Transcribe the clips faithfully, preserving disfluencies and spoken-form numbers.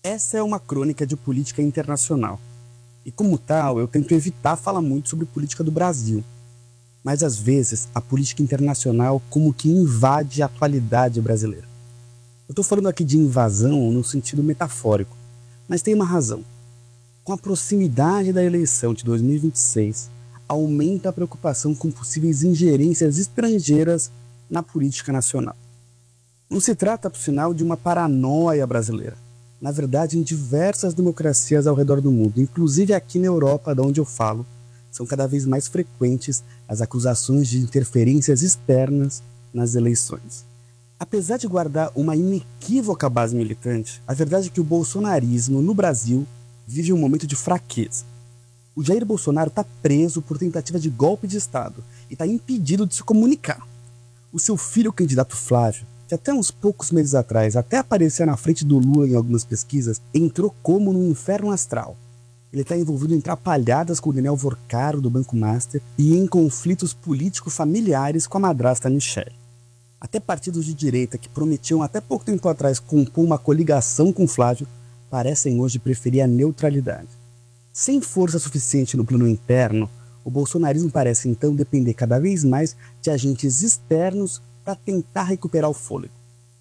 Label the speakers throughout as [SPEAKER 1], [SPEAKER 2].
[SPEAKER 1] Essa é uma crônica de política internacional. E como tal, eu tento evitar falar muito sobre política do Brasil. Mas às vezes, a política internacional como que invade a atualidade brasileira. Eu estou falando aqui de invasão no sentido metafórico, mas tem uma razão. Com a proximidade da eleição de dois mil e vinte e seis, aumenta a preocupação com possíveis ingerências estrangeiras na política nacional. Não se trata, por sinal, de uma paranoia brasileira. Na verdade, em diversas democracias ao redor do mundo, inclusive aqui na Europa, de onde eu falo, são cada vez mais frequentes as acusações de interferências externas nas eleições. Apesar de guardar uma inequívoca base militante, a verdade é que o bolsonarismo no Brasil vive um momento de fraqueza. O Jair Bolsonaro está preso por tentativa de golpe de Estado e está impedido de se comunicar. O seu filho, o candidato Flávio, que até uns poucos meses atrás até aparecia na frente do Lula em algumas pesquisas, entrou como num inferno astral. Ele está envolvido em trapalhadas com o Daniel Vorcaro do Banco Master e em conflitos político-familiares com a madrasta Michelle. Até partidos de direita que prometiam até pouco tempo atrás compor uma coligação com Flávio parecem hoje preferir a neutralidade. Sem força suficiente no plano interno, o bolsonarismo parece então depender cada vez mais de agentes externos para tentar recuperar o fôlego.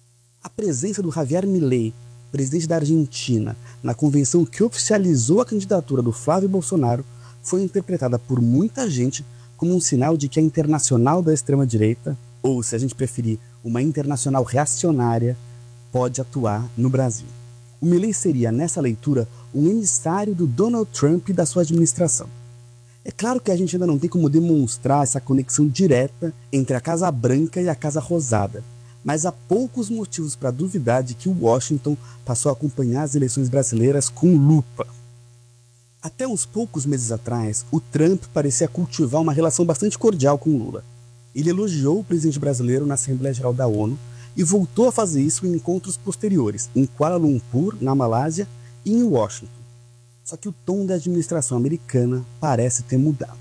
[SPEAKER 1] A presença do Javier Milei, presidente da Argentina, na convenção que oficializou a candidatura do Flávio Bolsonaro, foi interpretada por muita gente como um sinal de que a internacional da extrema-direita, ou se a gente preferir, uma internacional reacionária, pode atuar no Brasil. O Milei seria, nessa leitura, um emissário do Donald Trump e da sua administração. É claro que a gente ainda não tem como demonstrar essa conexão direta entre a Casa Branca e a Casa Rosada, mas há poucos motivos para duvidar de que o Washington passou a acompanhar as eleições brasileiras com lupa. Até uns poucos meses atrás, o Trump parecia cultivar uma relação bastante cordial com Lula. Ele elogiou o presidente brasileiro na Assembleia Geral da ONU e voltou a fazer isso em encontros posteriores, em Kuala Lumpur, na Malásia, e em Washington. Só que o tom da administração americana parece ter mudado.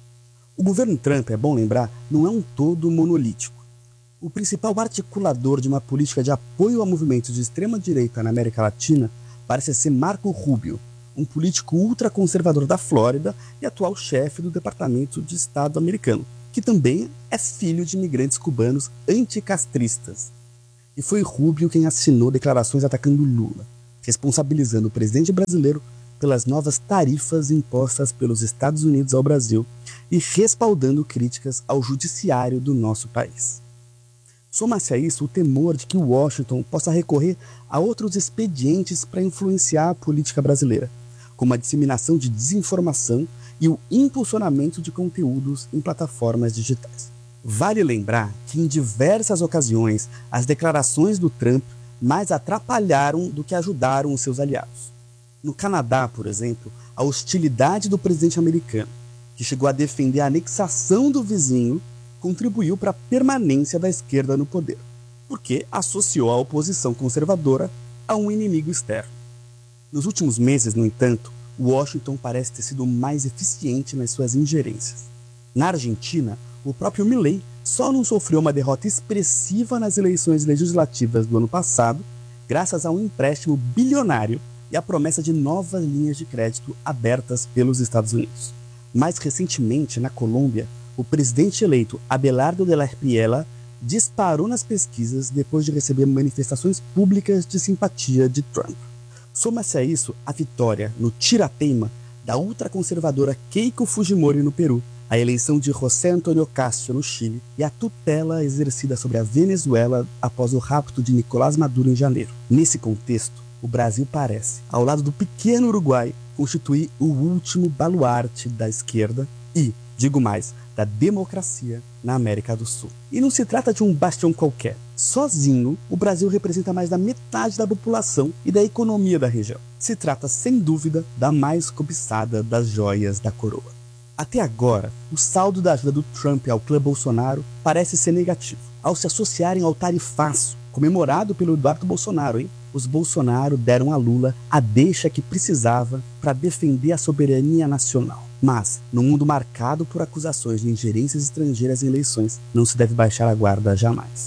[SPEAKER 1] O governo Trump, é bom lembrar, não é um todo monolítico. O principal articulador de uma política de apoio a movimentos de extrema-direita na América Latina parece ser Marco Rubio, um político ultraconservador da Flórida e atual chefe do Departamento de Estado americano, que também é filho de imigrantes cubanos anticastristas. E foi Rubio quem assinou declarações atacando Lula, responsabilizando o presidente brasileiro pelas novas tarifas impostas pelos Estados Unidos ao Brasil e respaldando críticas ao judiciário do nosso país. Soma-se a isso o temor de que Washington possa recorrer a outros expedientes para influenciar a política brasileira, como a disseminação de desinformação e o impulsionamento de conteúdos em plataformas digitais. Vale lembrar que em diversas ocasiões as declarações do Trump mais atrapalharam do que ajudaram os seus aliados. No Canadá, por exemplo, a hostilidade do presidente americano, que chegou a defender a anexação do vizinho, contribuiu para a permanência da esquerda no poder, porque associou a oposição conservadora a um inimigo externo. Nos últimos meses, no entanto, Washington parece ter sido mais eficiente nas suas ingerências. Na Argentina, o próprio Milei só não sofreu uma derrota expressiva nas eleições legislativas do ano passado, graças a um empréstimo bilionário e a promessa de novas linhas de crédito abertas pelos Estados Unidos. Mais recentemente, na Colômbia, o presidente eleito Abelardo de la Espriella disparou nas pesquisas depois de receber manifestações públicas de simpatia de Trump. Soma-se a isso a vitória no tira-teima da ultraconservadora Keiko Fujimori no Peru, a eleição de José Antonio Castro no Chile e a tutela exercida sobre a Venezuela após o rapto de Nicolás Maduro em janeiro. Nesse contexto, o Brasil parece, ao lado do pequeno Uruguai, constituir o último baluarte da esquerda e, digo mais, da democracia na América do Sul. E não se trata de um bastião qualquer. Sozinho, o Brasil representa mais da metade da população e da economia da região. Se trata, sem dúvida, da mais cobiçada das joias da coroa. Até agora, o saldo da ajuda do Trump ao clã Bolsonaro parece ser negativo. Ao se associarem ao tarifaço, comemorado pelo Eduardo Bolsonaro, hein? Os Bolsonaro deram a Lula a deixa que precisava para defender a soberania nacional. Mas, num mundo marcado por acusações de ingerências estrangeiras em eleições, não se deve baixar a guarda jamais.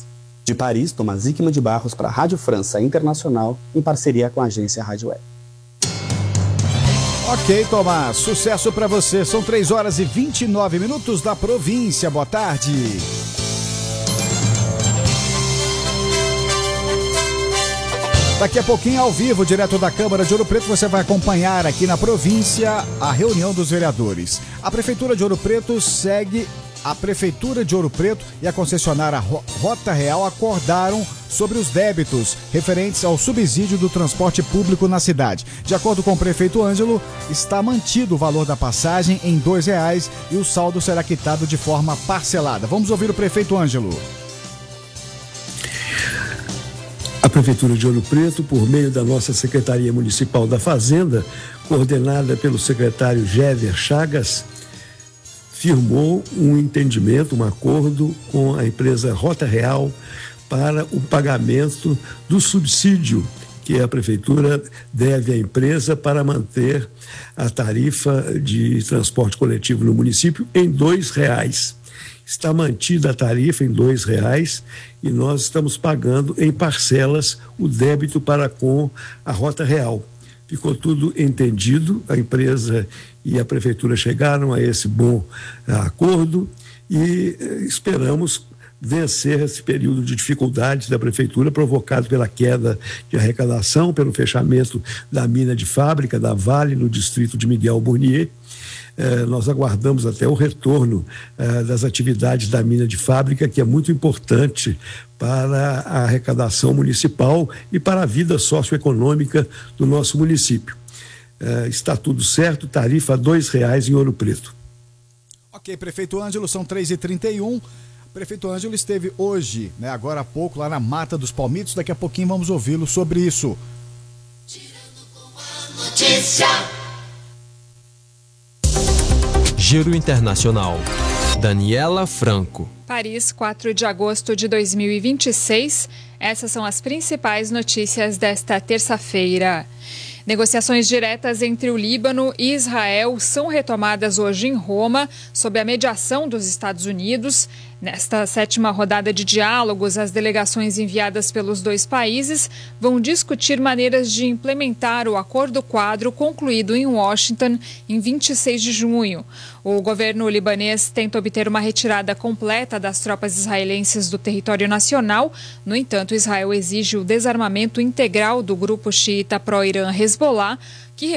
[SPEAKER 1] De Paris, Tomás Hickman de Barros para a Rádio França Internacional, em parceria com a agência Rádio Web.
[SPEAKER 2] Ok, Tomás, sucesso para você. São três horas e vinte e nove minutos da província. Boa tarde. Daqui a pouquinho, ao vivo, direto da Câmara de Ouro Preto, você vai acompanhar aqui na província a reunião dos vereadores. A Prefeitura de Ouro Preto segue... A Prefeitura de Ouro Preto e a concessionária Rota Real acordaram sobre os débitos referentes ao subsídio do transporte público na cidade. De acordo com o prefeito Ângelo, está mantido o valor da passagem em dois reais e o saldo será quitado de forma parcelada. Vamos ouvir o prefeito Ângelo.
[SPEAKER 3] A Prefeitura de Ouro Preto, por meio da nossa Secretaria Municipal da Fazenda, coordenada pelo secretário Géver Chagas, firmou um entendimento, um acordo com a empresa Rota Real para o pagamento do subsídio que a Prefeitura deve à empresa para manter a tarifa de transporte coletivo no município em dois reais. Está mantida a tarifa em dois reais e nós estamos pagando em parcelas o débito para com a Rota Real. Ficou tudo entendido, a empresa e a Prefeitura chegaram a esse bom acordo e esperamos vencer esse período de dificuldades da Prefeitura provocado pela queda de arrecadação, pelo fechamento da mina de fábrica da Vale no distrito de Miguel Burnier. Eh, nós aguardamos até o retorno eh, das atividades da mina de fábrica, que é muito importante para a arrecadação municipal e para a vida socioeconômica do nosso município. Eh, está tudo certo, tarifa dois reais em Ouro Preto.
[SPEAKER 2] Ok, prefeito Ângelo, são três e trinta e um. Prefeito Ângelo esteve hoje, né, agora há pouco, lá na Mata dos Palmitos. Daqui a pouquinho vamos ouvi-lo sobre isso. Tirando com a notícia.
[SPEAKER 4] Giro Internacional. Daniela Franco.
[SPEAKER 5] Paris, quatro de agosto de dois mil e vinte e seis. Essas são as principais notícias desta terça-feira. Negociações diretas entre o Líbano e Israel são retomadas hoje em Roma, sob a mediação dos Estados Unidos. Nesta sétima rodada de diálogos, as delegações enviadas pelos dois países vão discutir maneiras de implementar o acordo quadro concluído em Washington em vinte e seis de junho. O governo libanês tenta obter uma retirada completa das tropas israelenses do território nacional. No entanto, Israel exige o desarmamento integral do grupo xiita pró-Irã Hezbollah, que